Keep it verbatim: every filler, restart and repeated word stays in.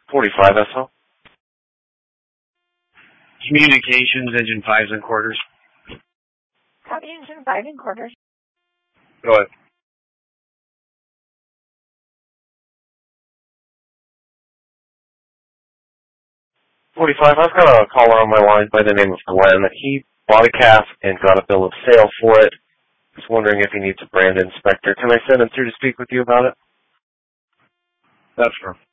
forty-five S L. Communications, engine fives and quarters. Copy engine five and quarters. Go ahead. forty-five, I've got a caller on my line by the name of Glenn. He bought a calf and got a bill of sale for it. Just wondering if he needs a brand inspector. Can I send him through to speak with you about it? That's true.